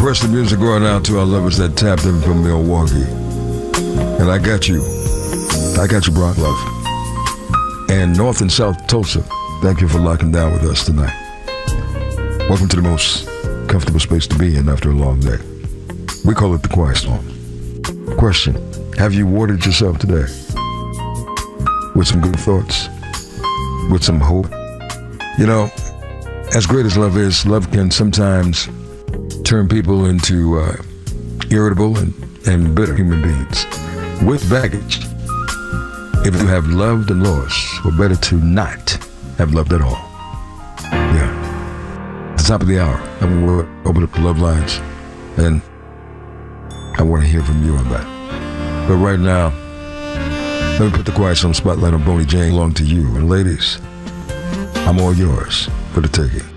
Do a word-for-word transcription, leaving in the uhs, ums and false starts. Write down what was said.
Request the music going out to our lovers that tapped in from Milwaukee. And I got you. I got you, Brock Love. And North and South Tulsa, thank you for locking down with us tonight. Welcome to the most comfortable space to be in after a long day. We call it the Quiet Storm. Question, have you watered yourself today? With some good thoughts? With some hope? You know, as great as love is, love can sometimes turn people into uh, irritable and, and bitter human beings with baggage. If you have loved and lost, or better to not have loved at all. Yeah. At the top of the hour, I'm going to open up the love lines, and I want to hear from you on that. But right now, let me put the Quiet Storm spotlight on Boney Jane along to you. And ladies, I'm all yours for the taking.